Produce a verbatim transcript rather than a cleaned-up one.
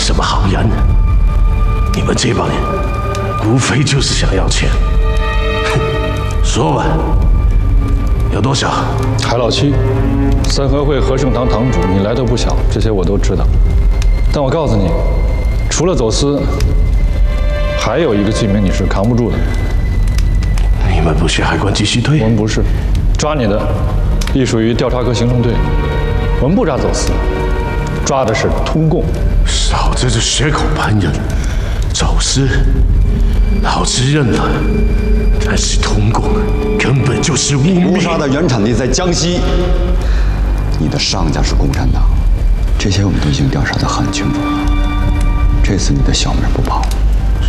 什么好人？你们这帮人，无非就是想要钱。哼，说吧，有多少？ 海老七，三合会和盛堂堂主，你来头不小，这些我都知道。但我告诉你，除了走私，还有一个罪名你是扛不住的。 你们不是海关缉缉队？ 我们不是，抓你的隶属于调查科行动队，我们不抓走私，抓的是通共。 少在这血口喷人，走私，老子认了。但是通共根本就是污蔑。 乌纱的原产地在江西，你的上家是共产党，这些我们都已经调查得很清楚了。这次你的小命不保了。